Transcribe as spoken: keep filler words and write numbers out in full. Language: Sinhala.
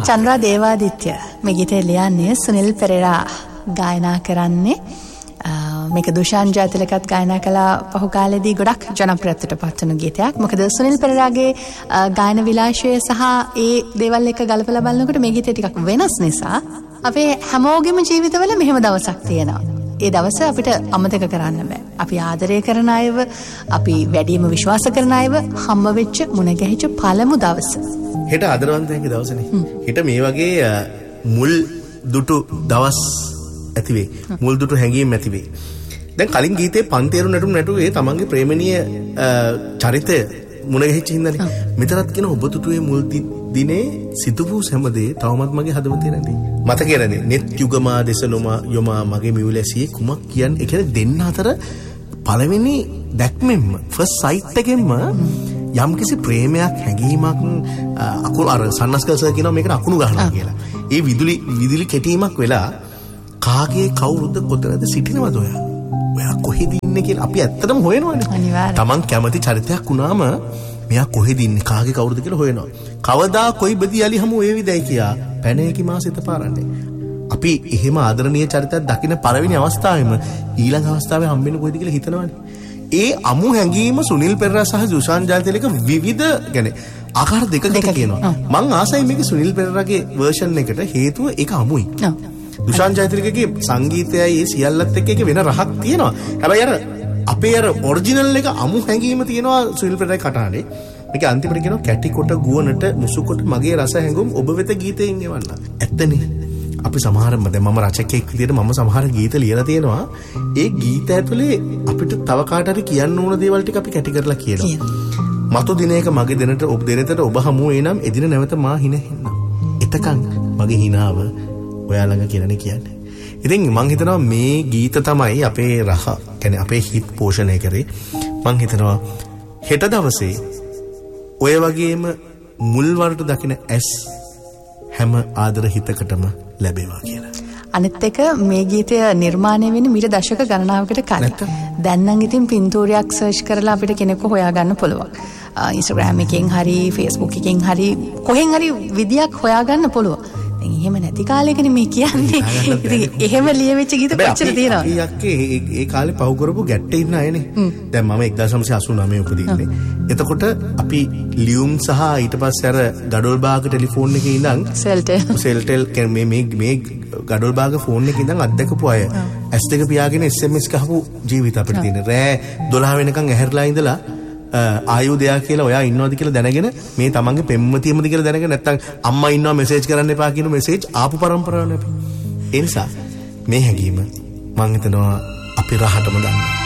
චන්ද්‍රා දේවාදිත්‍ය මේ ගීතය ලියන්නේ සුනිල් පෙරේරා ගායනා කරන්නේ මේක දුෂාන් ජයතිලකත් ගායනා කළා පහු කාලෙදී ගොඩක් ජනප්‍රියත්වයට පත් වුණු ගීතයක්. මොකද සුනිල් පෙරේරාගේ ගායන විලාශය සහ ඒ දේවල් එක්ක ගලපලා බලනකොට මේ ගීතය ටිකක් වෙනස් නිසා අපේ හැමෝගෙම ජීවිතවල මෙහෙම දවසක් තියෙනවා. ඒ දවස අපිට අමතක කරන්න බෑ. අපි ආදරය කරන අයව, අපි වැඩිම විශ්වාස කරන අයව හම්බ වෙච්ච මුණ ගැහිච්ච පළමු දවස. හෙට ආදරවන්තයන්ගේ දවසනේ. හෙට මේ වගේ මුල් දුටු දවස් ඇතිවේ. මුල් දුටු හැඟීම් ඇතිවේ. දැන් කලින් ගීතේ පන්තිරු නැටුම් නැටුවේ තමන්ගේ ප්‍රේමණීය චරිතය මුණ ගැහිච්ච හින්දානේ. මෙතරත් කියන ඔබ දුටුවේ මුල් දිනේ සිතුවූ සෑමදේ තවමත් මගේ හදවතේ නැති. මතකේ නැති. net යුගමා දෙසලොම යොමා මගේ මියුලැසියේ කුමක් කියන්නේ? ඒ කියන්නේ දෙන්න අතර පළවෙනි දැක්මෙන්ම ෆස්ට් සයිට් එකෙන්ම යම්කිසි ප්‍රේමයක් හැඟීමක් අකුණු අර සන්නස්කල් සර් කියනවා මේකට අකුණු ගන්නවා කියලා. ඒ විදුලි විදුලි කෙටීමක් වෙලා කාගේ කවුරුද කොතනද සිටිනවද ඔයා? ඔයා කොහෙද ඉන්නේ කියලා අපි ඇත්තටම හොයනවානේ. අනිවාර්යයෙන්. Taman කැමති චරිතයක් වුණාම මෙයා කොහෙද ඉන්නේ කාගේ කවුරුද කියලා හොයනවා. කවදා කොයි බදී යලි හමු වේවිදයි කියා පැනේකි මාසෙත පාරන්නේ. අපි එහෙම ආදරණීය චරිතයක් දකින්න පළවෙනි අවස්ථාවේම ඊළඟ අවස්ථාවේ හම්බෙන්නේ කොහෙද කියලා හිතනවානේ. ඒ අමු හැඟීම සුනිල් පෙරේරා සහ දුෂාන් ජයතිලක විවිධ يعني ආකාර දෙකකට කියනවා. මං ආසයි මේක සුනිල් පෙරේරාගේ වර්ෂන් එකට හේතුව ඒක අමුයි. දුෂාන් ජයතිලකගේ සංගීතයයි ඒ සියල්ලත් එක්ක ඒක වෙන රහක් තියෙනවා. හැබැයි අර අපේ අර ඔරිජිනල් එක අමු හැඟීම තියෙනවා සුනිල් පෙරේරාගේ කටහඬේ. මේක අන්තිමට කියනවා කැටි කොට ගුවනට මුසුකොට මගේ රස හැඟුම් ඔබ වෙත ගීතයෙන් එවන්න. ඇත්තනේ. අපි සමහර දැන් මම රචකයෙක් විදිහට මම සමහර ගීත ලියලා තියෙනවා. ඒ ගීත ඇතුලේ අපිට තව කාට හරි කියන්න ඕන දේවල් ටික අපි කැටි කරලා කියනවා. මතු දිනයක මගේ දෙනට ඔබ දෙනතට ඔබ හමු වෙනම් එදින නැවත මා හින හින්නම්. එතකන් මගේ හිනාව ඔයා ළඟ කියලානේ කියන්නේ. ඉතින් මං හිතනවා මේ ගීත තමයි අපේ රහ කියන්නේ අපේ හිත් පෝෂණය කරේ. මං හිතනවා හෙට දවසේ ඔය වගේම මුල් වලට දකින ඇස් හැම ආදර හිතකටම ලැබේවා කියලා. අනිත් එක මේ ගීතය නිර්මාණය වෙන්නේ මීට දශක ගණනාවකට කලින්. දැන් නම් ඉතින් පින්තූරයක් සර්ච් කරලා අපිට කෙනෙක්ව හොයාගන්න පුළුවන්. Instagram එකෙන් හරි Facebook එකෙන් හරි කොහෙන් හරි විදියක් හොයාගන්න පුළුවන්. දැන් එහෙම නැති කාලෙකනේ මේ කියන්නේ. ඉතින් එහෙම ලියවිච්ච ගීත කොච්චර තියෙනවද? අපි යක්කේ ඒ කාලේ පහු කරපු ගැට්ටේ ඉන්න අයනේ. දැන් මම එක්දාස් නවසිය අසූ නවය උපදින්නේ. එතකොට අපි ලියුම් සහ ඊට පස්සේ අර ගඩොල්බාග ටෙලිෆෝන් එකේ ඉඳන් සෙල්ටෙල් සෙල්ටෙල් මේ මේ මේ ගඩොල්බාග ෆෝන් එකේ ඉඳන් අද්දකපු අය ඇස් දෙක පියාගෙන එස් එම් එස් ගහපු ජීවිත අපිට තියෙන. රෑ දොළහ වෙනකන් ඇහැරලා ඉඳලා ආයුධයක් කියලා ඔයා ඉන්නවද කියලා දැනගෙන මේ තමන්ගේ පෙම්වතියමද කියලා දැනගෙන නැත්තම් අම්මා ඉන්නවා මෙසේජ් කරන්න එපා කියන මෙසේජ් ආපු පරම්පරාවනේ අපි. ඒ නිසා මේ හැඟීම මම හිතනවා අපි රහටම දාන්න.